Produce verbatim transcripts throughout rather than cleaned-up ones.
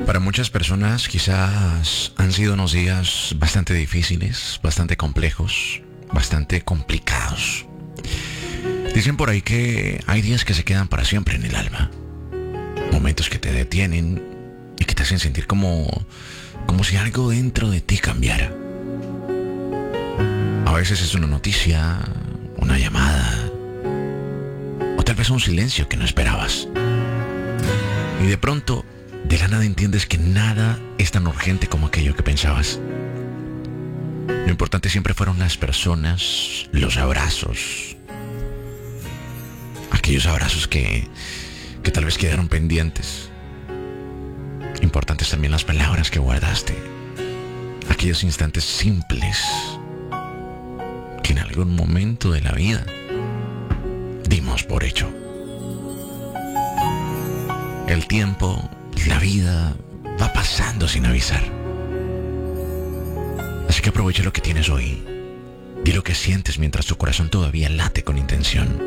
Para muchas personas quizás han sido unos días bastante difíciles, bastante complejos, bastante complicados. Dicen por ahí que hay días que se quedan para siempre en el alma. Momentos que te detienen y que te hacen sentir como, como si algo dentro de ti cambiara. A veces es una noticia, una llamada, o tal vez un silencio que no esperabas. Y de pronto, de la nada entiendes que nada es tan urgente como aquello que pensabas. Lo importante siempre fueron las personas, los abrazos. Aquellos abrazos que, que tal vez quedaron pendientes. Importantes también las palabras que guardaste. Aquellos instantes simples que en algún momento de la vida dimos por hecho. El tiempo, la vida va pasando sin avisar. Así que aprovecha lo que tienes hoy y lo que sientes mientras tu corazón todavía late con intención.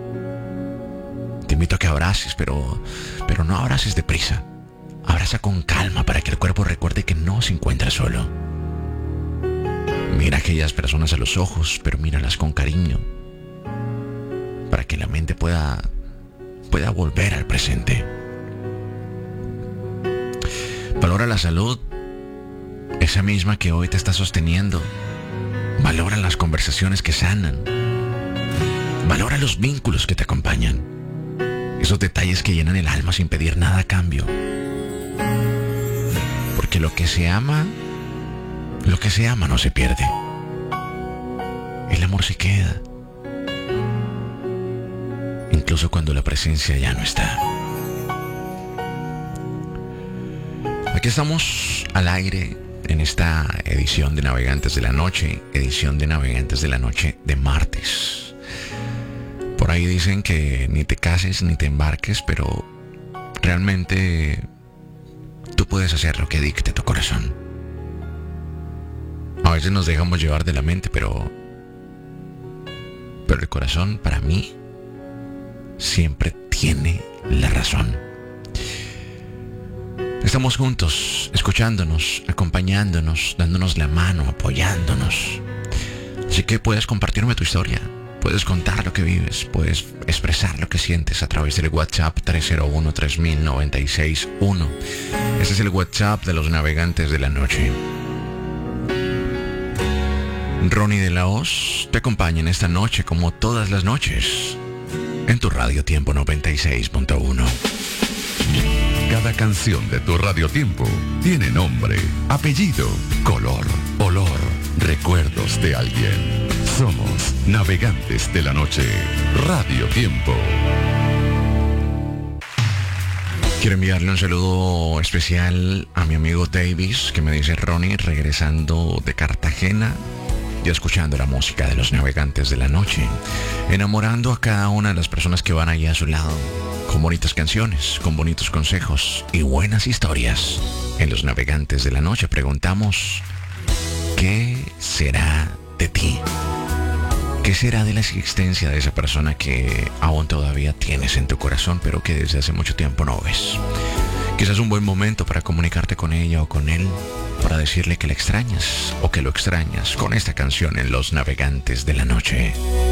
Te invito a que abraces, pero, pero no abraces deprisa. Abraza con calma para que el cuerpo recuerde que no se encuentra solo. Mira a aquellas personas a los ojos, pero míralas con cariño, para que la mente pueda, pueda volver al presente. Valora la salud, esa misma que hoy te está sosteniendo. Valora las conversaciones que sanan. Valora los vínculos que te acompañan. Esos detalles que llenan el alma sin pedir nada a cambio. Porque lo que se ama, lo que se ama no se pierde. El amor se queda. Incluso cuando la presencia ya no está. Aquí estamos al aire en esta edición de Navegantes de la Noche, edición de Navegantes de la Noche de martes. Por ahí dicen que ni te cases ni te embarques, pero realmente tú puedes hacer lo que dicte tu corazón. A veces nos dejamos llevar de la mente, pero pero el corazón, para mí, siempre tiene la razón. Estamos juntos, escuchándonos, acompañándonos, dándonos la mano, apoyándonos. Así que puedes compartirme tu historia, puedes contar lo que vives, puedes expresar lo que sientes a través del WhatsApp tres cero uno, tres mil, noventa y seis uno. Ese es el WhatsApp de los Navegantes de la Noche. Ronnie de la Hoz te acompaña en esta noche como todas las noches en tu Radio Tiempo noventa y seis punto uno. Cada canción de tu Radio Tiempo tiene nombre, apellido, color, olor, recuerdos de alguien. Somos Navegantes de la Noche, Radio Tiempo. Quiero enviarle un saludo especial a mi amigo Davis, que me dice: Ronnie, regresando de Cartagena y escuchando la música de los Navegantes de la Noche, enamorando a cada una de las personas que van allí a su lado, con bonitas canciones, con bonitos consejos y buenas historias. En los Navegantes de la Noche preguntamos: ¿qué será de ti? ¿Qué será de la existencia de esa persona que aún todavía tienes en tu corazón, pero que desde hace mucho tiempo no ves? Quizás un buen momento para comunicarte con ella o con él, para decirle que la extrañas o que lo extrañas con esta canción en Los Navegantes de la Noche.